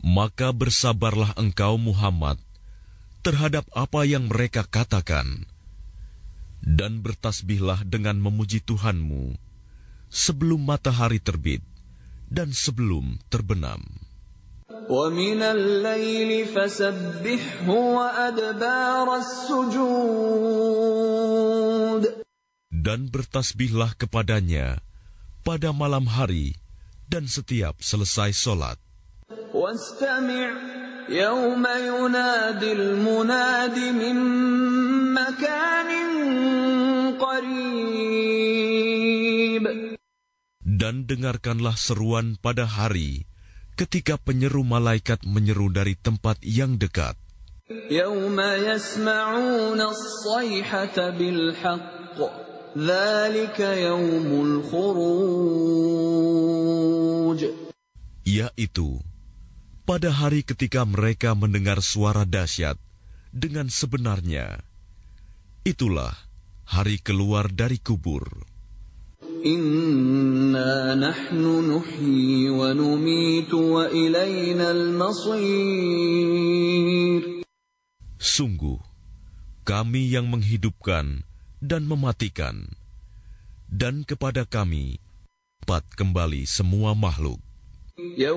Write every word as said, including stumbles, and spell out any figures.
Maka bersabarlah engkau Muhammad terhadap apa yang mereka katakan, dan bertasbihlah dengan memuji Tuhanmu sebelum matahari terbit dan sebelum terbenam. وَمِنَ اللَّيْلِ فَسَبِّحْهُ وَأَدْبَارَ السُّجُودِ. Dan bertasbihlah kepadanya pada malam hari dan setiap selesai solat. وَاسْتَمِعْ يَوْمَ يُنَادِ الْمُنَادِ مِن مَّكَانٍ قَرِيبٍ. Dan dengarkanlah seruan pada hari ketika penyeru malaikat menyeru dari tempat yang dekat. يَوْمَ يَسْمَعُونَ الصَّيْحَةَ بِالْحَقِّ ذَلِكَ يَوْمُ الْخُرُوجِ. Yaitu pada hari ketika mereka mendengar suara dahsyat dengan sebenarnya. Itulah hari keluar dari kubur. Inna nahnu nuhyi wa numitu wa ilayna al-masir. Sungguh, kami yang menghidupkan dan mematikan, dan kepada kami dapat kembali semua makhluk.